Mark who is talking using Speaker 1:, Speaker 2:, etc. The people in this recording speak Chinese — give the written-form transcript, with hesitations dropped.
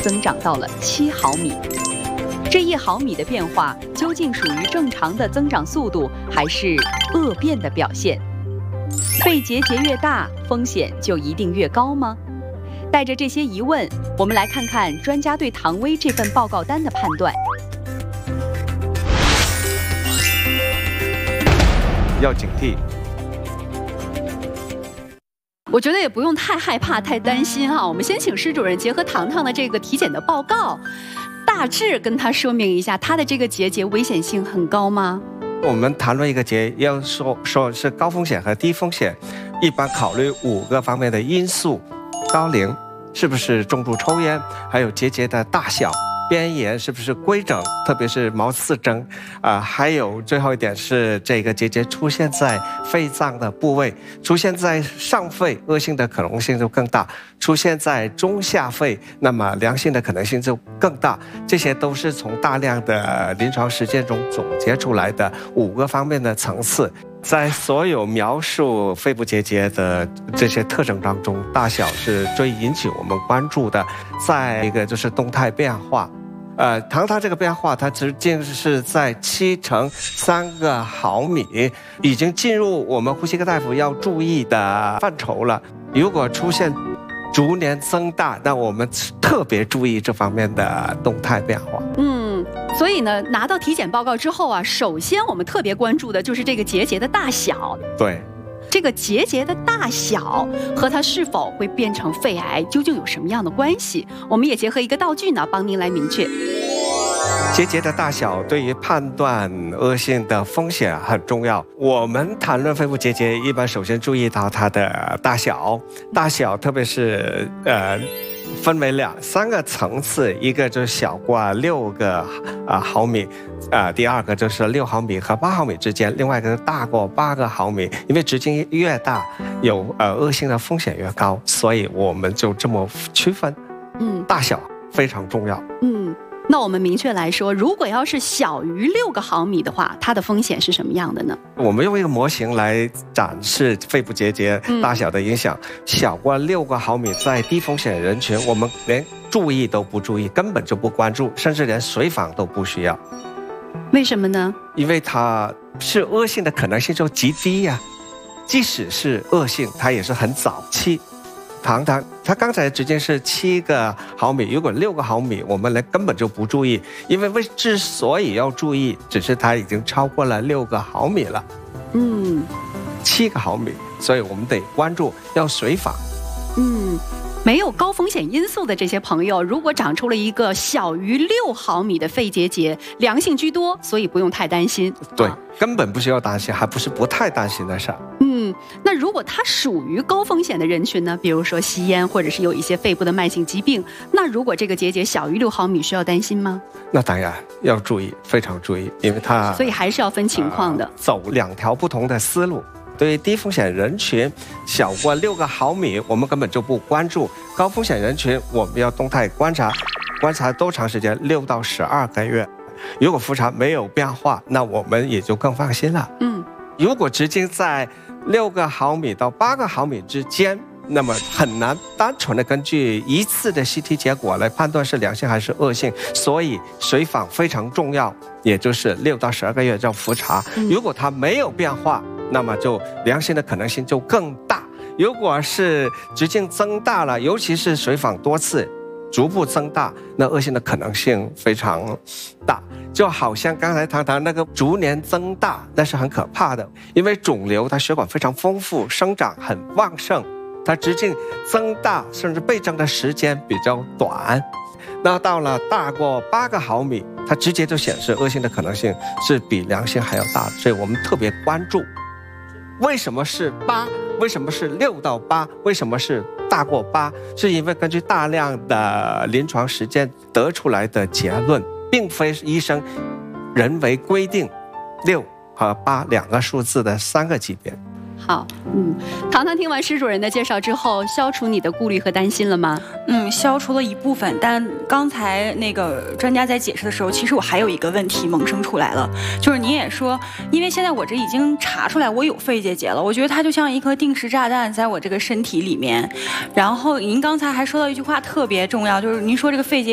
Speaker 1: 增长到了7毫米。这1毫米的变化究竟属于正常的增长速度，还是恶变的表现？肺结节越大，风险就一定越高吗？带着这些疑问，我们来看看专家对唐薇这份报告单的判断。
Speaker 2: 要警惕。
Speaker 1: 我觉得也不用太害怕、太担心啊。我们先请施主任结合糖糖的这个体检的报告，大致跟他说明一下，他的这个结节危险性很高吗？
Speaker 2: 我们谈论一个结，要说是高风险和低风险，一般考虑5个方面的因素：高龄，是不是重度抽烟，还有结节的大小。边沿是不是规整，特别是毛刺征还有最后一点是这个结节出现在肺脏的部位，出现在上肺，恶性的可能性就更大；出现在中下肺，那么良性的可能性就更大。这些都是从大量的临床实践中总结出来的5个方面的层次。在所有描述肺部结节的这些特征当中，大小是最引起我们关注的。再一个就是动态变化，糖这个变化，它直径是在7乘3个毫米，已经进入我们呼吸科大夫要注意的范畴了。如果出现逐年增大，那我们特别注意这方面的动态变化。
Speaker 1: 所以呢，拿到体检报告之后啊，首先我们特别关注的就是这个结节的大小。
Speaker 2: 对，
Speaker 1: 这个结节的大小和它是否会变成肺癌究竟有什么样的关系？我们也结合一个道具呢，帮您来明确。
Speaker 2: 结节的大小对于判断恶性的风险很重要。我们谈论肺部结节，一般首先注意到它的大小，特别是分为3个层次，一个就是小过6个毫米，第二个就是6毫米和8毫米之间，另外一个是大过8个毫米。因为直径越大，有恶性的风险越高，所以我们就这么区分。大小非常重要。
Speaker 1: 那我们明确来说，如果要是小于6个毫米的话，它的风险是什么样的呢？
Speaker 2: 我们用一个模型来展示肺部结节大小的影响。小过6个毫米，在低风险人群，我们连注意都不注意，根本就不关注，甚至连随访都不需要。
Speaker 1: 为什么呢？
Speaker 2: 因为它是恶性的可能性就极低呀。即使是恶性，它也是很早期。糖它刚才直径是7个毫米，如果6个毫米，我们根本就不注意，因为之所以要注意，只是它已经超过了6个毫米了。7个毫米，所以我们得关注，要随访。
Speaker 1: 没有高风险因素的这些朋友，如果长出了一个小于6毫米的肺结节，良性居多，所以不用太担心。
Speaker 2: 对，根本不需要担心，还不是不太担心的事儿。
Speaker 1: 那如果它属于高风险的人群呢？比如说吸烟，或者是有一些肺部的慢性疾病，那如果这个结节小于6毫米，需要担心吗？那
Speaker 2: 当然要注意，非常注意，因为它
Speaker 1: 所以还是要分情况的，
Speaker 2: 走2条不同的思路。对于低风险人群，小过6个毫米，我们根本就不关注；高风险人群，我们要动态观察多长时间？6到12个月。如果复查没有变化，那我们也就更放心了。如果直径在6个毫米到8个毫米之间，那么很难单纯的根据一次的 CT 结果来判断是良性还是恶性，所以随访非常重要，也就是6到12个月要复查。如果它没有变化，那么就良性的可能性就更大。如果是直径增大了，尤其是随访多次，逐步增大，那恶性的可能性非常大。就好像刚才糖那个逐年增大，那是很可怕的，因为肿瘤它血管非常丰富，生长很旺盛，它直径增大甚至倍增的时间比较短。那到了大过8个毫米，它直接就显示恶性的可能性是比良性还要大的，所以我们特别关注。为什么是8？为什么是6到8？为什么是大过8？是因为根据大量的临床实践得出来的结论，并非医生人为规定6和82个数字的3个级别。
Speaker 1: 好，糖糖听完施主任的介绍之后，消除你的顾虑和担心了吗？
Speaker 3: 消除了一部分，但刚才那个专家在解释的时候，其实我还有一个问题萌生出来了，就是您也说，因为现在我这已经查出来我有肺结节了，我觉得它就像一颗定时炸弹在我这个身体里面。然后您刚才还说到一句话特别重要，就是您说这个肺结